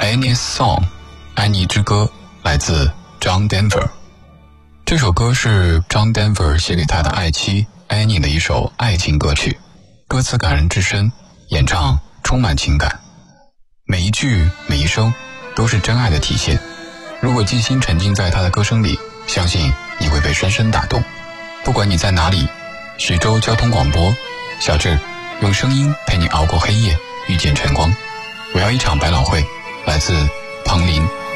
Annie's Song 安妮之歌来自 John Denver。 这首歌是 John Denver 写给他的爱妻 Annie 的一首爱情歌曲，歌词感人至深，演唱充满情感，每一句每一声都是真爱的体现。如果静心沉浸在他的歌声里，相信你会被深深打动。不管你在哪里，徐州交通广播，小志用声音陪你熬过黑夜，遇见晨光。我要一场百老汇，来自彭羚。